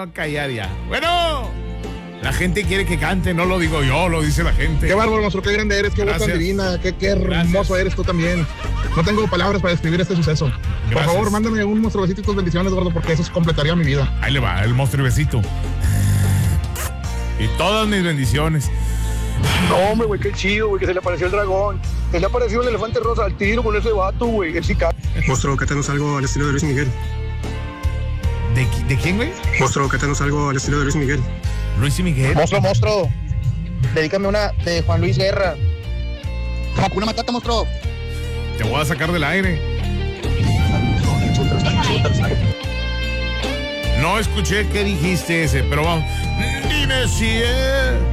a callar ya. Bueno, la gente quiere que cante, no lo digo yo, lo dice la gente. Qué bárbaro, monstruo, qué grande eres, qué voz tan divina, qué hermoso eres tú también. No tengo palabras para describir este suceso. Gracias. Por favor, mándame un monstruo besito y tus bendiciones, gordo, porque eso completaría mi vida. Ahí le va, el monstruo besito. Y todas mis bendiciones. No, hombre, güey, qué chido, güey, que se le apareció el dragón. Se le apareció el elefante rosa al tiro con ese vato, güey. El sicario. Monstruo, cátanos algo al estilo de Luis Miguel. ¿De quién, güey? Monstruo, cátanos algo al estilo de Luis Miguel. Luis y Miguel. Monstruo. Dedícame una de Juan Luis Guerra. Hakuna Matata, monstruo. Te voy a sacar del aire. No escuché qué dijiste ese, pero vamos. Dime si es.